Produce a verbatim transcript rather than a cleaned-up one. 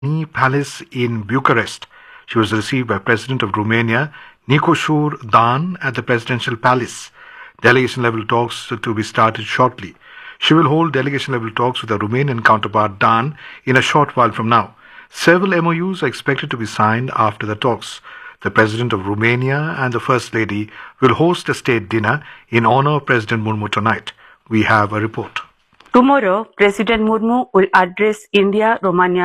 Palace in Bucharest. She was received by President of Romania, Nicolae Dan, at the Presidential Palace. Delegation-level talks to be started shortly. She will hold delegation-level talks with her Romanian counterpart Dan in a short while from now. Several M O Us are expected to be signed after the talks. The President of Romania and the First Lady will host a state dinner in honor of President Murmu tonight. We have a report. Tomorrow, President Murmu will address India, Romania,